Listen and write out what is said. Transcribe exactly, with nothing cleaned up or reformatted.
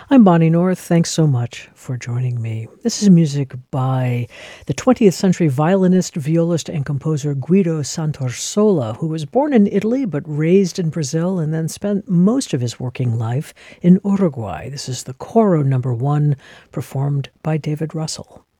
I'm Bonnie North. Thanks so much for joining me. This is music by the twentieth century violinist, violist, and composer Guido Santorsola, who was born in Italy but raised in Brazil and then spent most of his working life in Uruguay. This is the Coro number one, performed by David Russell.